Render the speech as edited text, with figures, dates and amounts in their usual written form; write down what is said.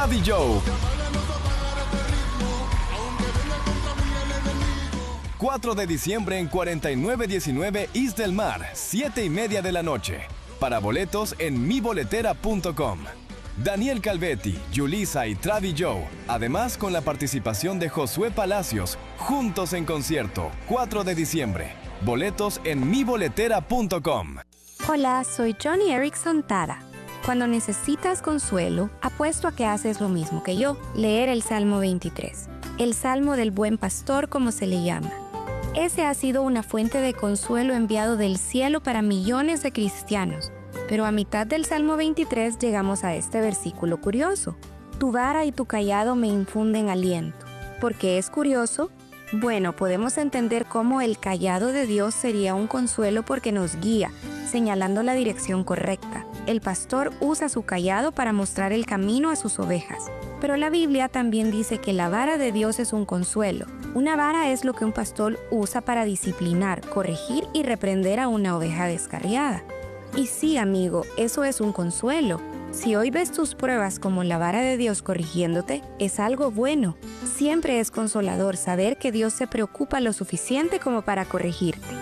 Travis Joe. 4 de diciembre en 4919 East del Mar, 7:30 de la noche. Para boletos en miboletera.com. Daniel Calvetti, Yulisa y Travis Joe. Además con la participación de Josué Palacios, juntos en concierto, 4 de diciembre. Boletos en miboletera.com. Hola, soy Johnny Erickson Tara. Cuando necesitas consuelo, apuesto a que haces lo mismo que yo, leer el Salmo 23. El Salmo del Buen Pastor, como se le llama. Ese ha sido una fuente de consuelo enviado del cielo para millones de cristianos. Pero a mitad del Salmo 23 llegamos a este versículo curioso. Tu vara y tu cayado me infunden aliento. ¿Por qué es curioso? Bueno, podemos entender cómo el cayado de Dios sería un consuelo porque nos guía, señalando la dirección correcta. El pastor usa su cayado para mostrar el camino a sus ovejas. Pero la Biblia también dice que la vara de Dios es un consuelo. Una vara es lo que un pastor usa para disciplinar, corregir y reprender a una oveja descarriada. Y sí, amigo, eso es un consuelo. Si hoy ves tus pruebas como la vara de Dios corrigiéndote, es algo bueno. Siempre es consolador saber que Dios se preocupa lo suficiente como para corregirte.